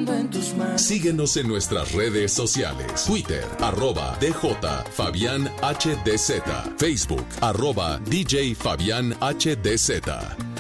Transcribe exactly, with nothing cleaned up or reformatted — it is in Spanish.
flotando en tus manos. Síguenos en nuestras redes sociales. Twitter, arroba D J Fabián H D Z. Facebook, arroba D J Fabián H D Z.